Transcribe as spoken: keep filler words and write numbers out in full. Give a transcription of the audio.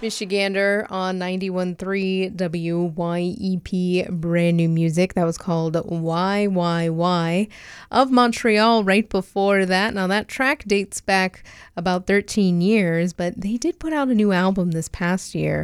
Michigander on ninety-one point three W Y E P, brand new music. That was called Why, Why, Why of Montreal right before that. Now, that track dates back about thirteen years, but they did put out a new album this past year.